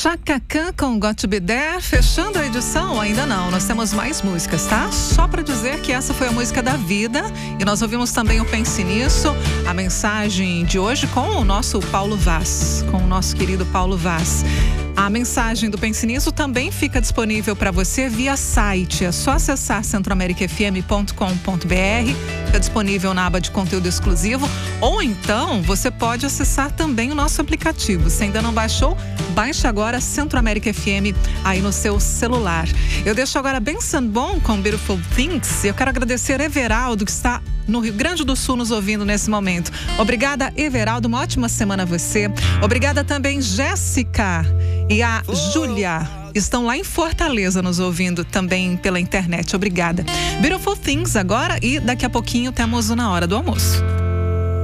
Chaka Khan com Got to Be There, fechando a edição. Ainda não, nós temos mais músicas, tá? Só para dizer que essa foi a música da vida e nós ouvimos também o Pense Nisso, a mensagem de hoje com o nosso Paulo Vaz, com o nosso querido Paulo Vaz. A mensagem do Pense Nisso também fica disponível para você via site. É só acessar centroamericafm.com.br. Fica disponível na aba de conteúdo exclusivo. Ou então, você pode acessar também o nosso aplicativo. Se ainda não baixou, baixe agora Centro América FM aí no seu celular. Eu deixo agora Benson Boone com Beautiful Things. Eu quero agradecer Everaldo, que está no Rio Grande do Sul nos ouvindo nesse momento. Obrigada, Everaldo. Uma ótima semana a você. Obrigada também, Jéssica e a Júlia. Estão lá em Fortaleza nos ouvindo também pela internet. Obrigada. Beautiful Things agora e daqui a pouquinho temos o Na Hora do Almoço.